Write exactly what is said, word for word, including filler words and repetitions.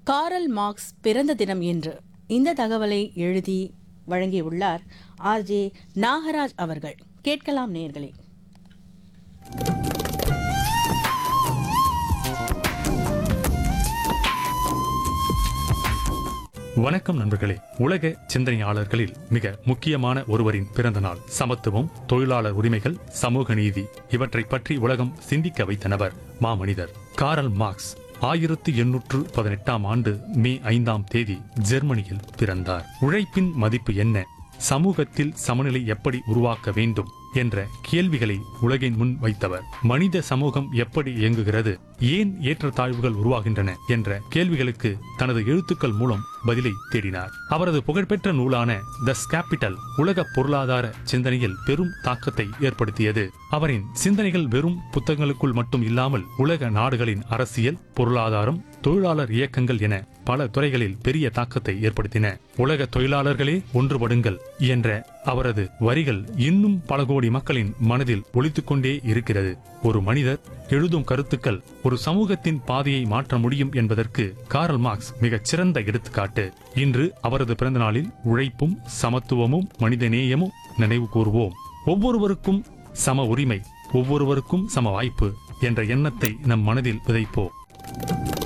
Karl Marx பிறந்த தினம் என்று இந்த தகவலை எழுதி வழங்கியுள்ளார் ஆர் ஜே நாகராஜ் அவர்கள். கேட்கலாம் நேயர்களே. வணக்கம் நண்பர்களே. உலக சிந்தனையாளர்களில் மிக முக்கியமான ஒருவரின் பிறந்த நாள். சமத்துவம், தொழிலாளர் உரிமைகள், சமூக நீதி இவற்றை பற்றி உலகம் சிந்திக்க வைத்தனவர் மாமனிதர் காரல் மார்க்ஸ். ஆயிரத்தி எண்ணூற்று பதினெட்டாம் ஆண்டு மே ஐந்தாம் தேதி ஜெர்மனியில் பிறந்தார். உழைப்பின் மதிப்பு என்ன, சமூகத்தில் சமநிலை எப்படி உருவாக்க வேண்டும் என்ற கேள்விகளை உலகின் முன் வைத்தவர். மனித சமூகம் எப்படி இயங்குகிறது, ஏன் ஏற்றத்தாழ்வுகள் உருவாகின்றன என்ற கேள்விகளுக்கு தனது எழுத்துக்கள் மூலம் பதிலை தேடினார். அவரது புகழ்பெற்ற நூலான த கேபிட்டல் உலக பொருளாதார சிந்தனையில் பெரும் தாக்கத்தை ஏற்படுத்தியது. அவரின் சிந்தனைகள் வெறும் புத்தகங்களுக்குள் மட்டும் இல்லாமல் உலக நாடுகளின் அரசியல், பொருளாதாரம், தொழிலாளர் இயக்கங்கள் என பல துறைகளில் பெரிய தாக்கத்தை ஏற்படுத்தின. உலக தொழிலாளர்களே ஒன்றுபடுங்கள் என்ற அவரது வரிகள் இன்னும் பல கோடி மக்களின் மனதில் ஒலித்துக் கொண்டே இருக்கிறது. ஒரு மனிதர் எழுதும் கருத்துக்கள் ஒரு சமூகத்தின் பாதையை மாற்ற முடியும் என்பதற்கு காரல் மார்க்ஸ் மிகச் சிறந்த எடுத்துக்காட்டு. இன்று அவரது பிறந்த நாளில் உழைப்பும் சமத்துவமும் மனிதநேயமும் நினைவு கூறுவோம். ஒவ்வொருவருக்கும் சம உரிமை, ஒவ்வொருவருக்கும் சம வாய்ப்பு என்ற எண்ணத்தை நம் மனதில் விதைப்போம்.